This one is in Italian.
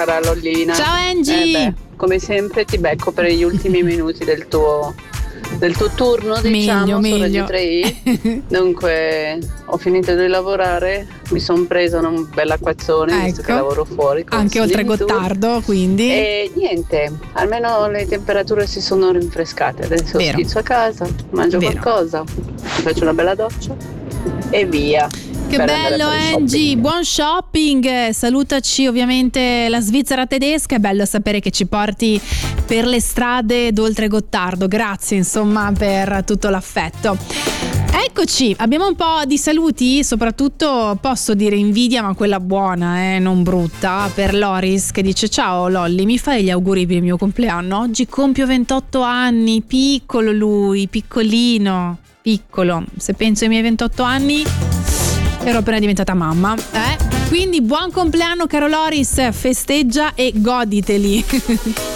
cara Lollina. Ciao Angie. Come sempre ti becco per gli ultimi minuti del tuo turno, diciamo, su Radio 3i. Dunque, ho finito di lavorare, mi sono presa un bel acquazzone, visto che lavoro fuori. Anche oltre Gottardo, quindi. E niente, almeno le temperature si sono rinfrescate. Adesso schizzo a casa, mangio qualcosa, faccio una bella doccia e via. Che bello Angie, buon shopping, salutaci ovviamente la Svizzera tedesca, è bello sapere che ci porti per le strade d'oltre Gottardo, grazie insomma per tutto l'affetto. Eccoci, abbiamo un po' di saluti, soprattutto posso dire invidia ma quella buona, non brutta, per Loris che dice: ciao Lolli, mi fai gli auguri per il mio compleanno? Oggi compio 28 anni, piccolo lui, piccolino, piccolo, se penso ai miei 28 anni ero appena diventata mamma, Quindi buon compleanno caro Loris, festeggia e goditeli.